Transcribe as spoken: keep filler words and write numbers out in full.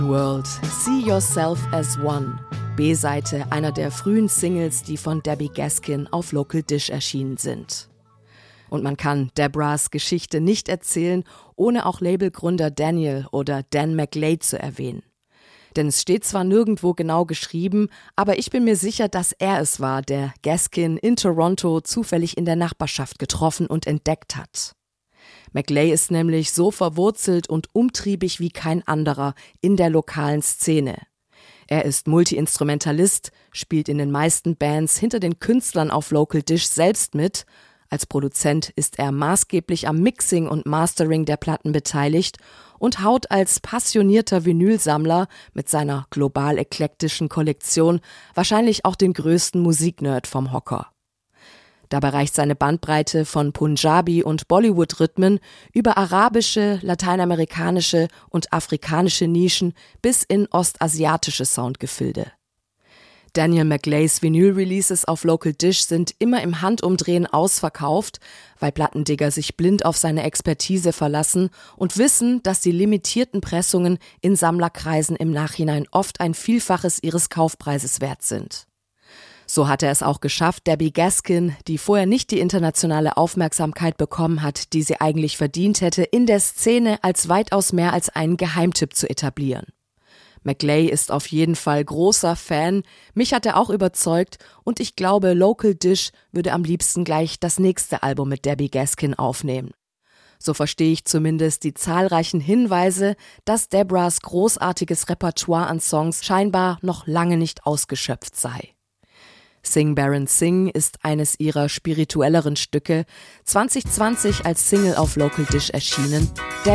World, See Yourself as One. B-Seite einer der frühen Singles, die von Debbie Gaskin auf Local Dish erschienen sind. Und man kann Debras Geschichte nicht erzählen, ohne auch Labelgründer Daniel oder Dan McLay zu erwähnen. Denn es steht zwar nirgendwo genau geschrieben, aber ich bin mir sicher, dass er es war, der Gaskin in Toronto zufällig in der Nachbarschaft getroffen und entdeckt hat. McLay ist nämlich so verwurzelt und umtriebig wie kein anderer in der lokalen Szene. Er ist Multi-Instrumentalist, spielt in den meisten Bands hinter den Künstlern auf Local Dish selbst mit. Als Produzent ist er maßgeblich am Mixing und Mastering der Platten beteiligt und haut als passionierter Vinylsammler mit seiner global eklektischen Kollektion wahrscheinlich auch den größten Musiknerd vom Hocker. Dabei reicht seine Bandbreite von Punjabi- und Bollywood-Rhythmen über arabische, lateinamerikanische und afrikanische Nischen bis in ostasiatische Soundgefilde. Daniel McLays Vinyl-Releases auf Local Dish sind immer im Handumdrehen ausverkauft, weil Plattendigger sich blind auf seine Expertise verlassen und wissen, dass die limitierten Pressungen in Sammlerkreisen im Nachhinein oft ein Vielfaches ihres Kaufpreises wert sind. So hat er es auch geschafft, Debbie Gaskin, die vorher nicht die internationale Aufmerksamkeit bekommen hat, die sie eigentlich verdient hätte, in der Szene als weitaus mehr als einen Geheimtipp zu etablieren. McLay ist auf jeden Fall großer Fan, mich hat er auch überzeugt und ich glaube, Local Dish würde am liebsten gleich das nächste Album mit Debbie Gaskin aufnehmen. So verstehe ich zumindest die zahlreichen Hinweise, dass Debras großartiges Repertoire an Songs scheinbar noch lange nicht ausgeschöpft sei. Sing Baron Sing ist eines ihrer spirituelleren Stücke, zwanzig zwanzig als Single auf Local Dish erschienen.